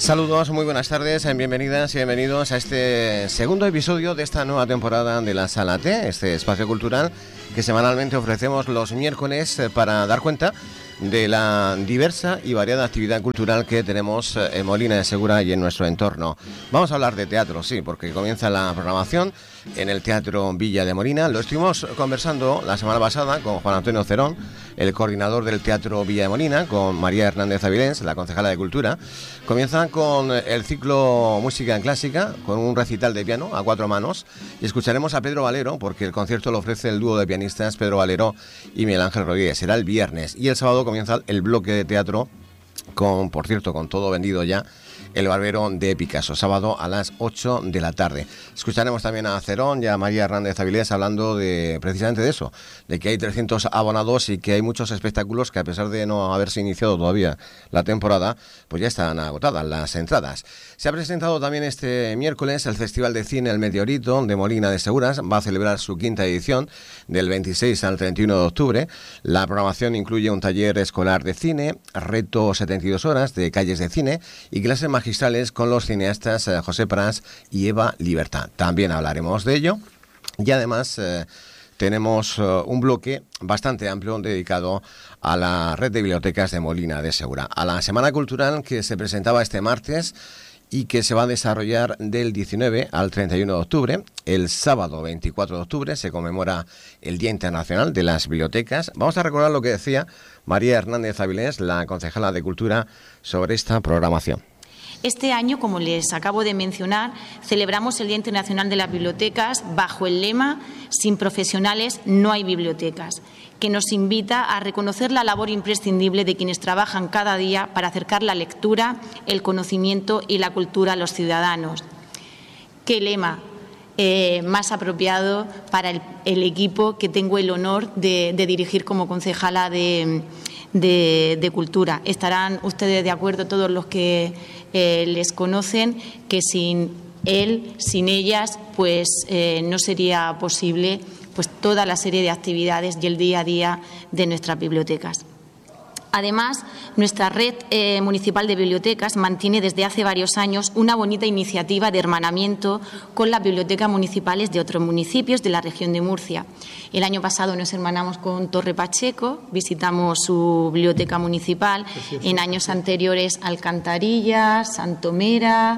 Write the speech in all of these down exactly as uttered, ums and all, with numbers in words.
Saludos, muy buenas tardes, bienvenidas y bienvenidos a este segundo episodio de esta nueva temporada de la Sala T, este espacio cultural que semanalmente ofrecemos los miércoles para dar cuenta de la diversa y variada actividad cultural que tenemos en Molina de Segura y en nuestro entorno. Vamos a hablar de teatro, sí, porque comienza la programación en el Teatro Villa de Molina. Lo estuvimos conversando la semana pasada con Juan Antonio Cerón, el coordinador del Teatro Villa de Molina, con María Hernández Avilés, la concejala de Cultura. Comienza con el ciclo Música Clásica, con un recital de piano a cuatro manos, y escucharemos a Pedro Valero, porque el concierto lo ofrece el dúo de pianistas Pedro Valero y Miguel Ángel Rodríguez. Será el viernes, y el sábado comienza el bloque de teatro con, por cierto, con todo vendido ya, El Barbero de Picasso, sábado a las ocho de la tarde. Escucharemos también a Cerón y a María Hernández Avilés hablando de precisamente de eso, de que hay trescientos abonados y que hay muchos espectáculos que, a pesar de no haberse iniciado todavía la temporada, pues ya están agotadas las entradas. Se ha presentado también este miércoles el Festival de Cine El Meteorito de Molina de Seguras. Va a celebrar su quinta edición del veintiséis al treinta y uno de octubre. La programación incluye un taller escolar de cine, reto setenta y dos horas de calles de cine y clases magistrales con los cineastas eh, José Pras y Eva Libertad. También hablaremos de ello y además eh, tenemos uh, un bloque bastante amplio dedicado a la red de bibliotecas de Molina de Segura, a la Semana Cultural que se presentaba este martes y que se va a desarrollar del diecinueve al treinta y uno de octubre. El sábado veinticuatro de octubre se conmemora el Día Internacional de las Bibliotecas. Vamos a recordar lo que decía María Hernández Avilés, la concejala de Cultura, sobre esta programación. Este año, como les acabo de mencionar, celebramos el Día Internacional de las Bibliotecas bajo el lema «Sin profesionales no hay bibliotecas», que nos invita a reconocer la labor imprescindible de quienes trabajan cada día para acercar la lectura, el conocimiento y la cultura a los ciudadanos. ¿Qué lema eh, más apropiado para el, el equipo que tengo el honor de, de dirigir como concejala de, de, de Cultura? Estarán ustedes de acuerdo, todos los que Eh, les conocen, que sin él, sin ellas, pues eh, no sería posible pues toda la serie de actividades y el día a día de nuestras bibliotecas. Además, nuestra red eh, municipal de bibliotecas mantiene desde hace varios años una bonita iniciativa de hermanamiento con las bibliotecas municipales de otros municipios de la región de Murcia. El año pasado nos hermanamos con Torre Pacheco, visitamos su biblioteca municipal. En años anteriores Alcantarillas, Santomera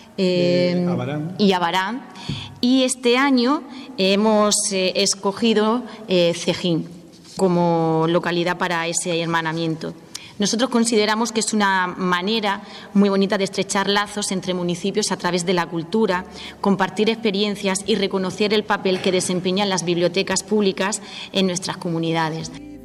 eh, eh, Abarán. y Abarán. Y este año hemos eh, escogido eh, Cejín como localidad para ese hermanamiento. Nosotros consideramos que es una manera muy bonita de estrechar lazos entre municipios a través de la cultura, compartir experiencias y reconocer el papel que desempeñan las bibliotecas públicas en nuestras comunidades.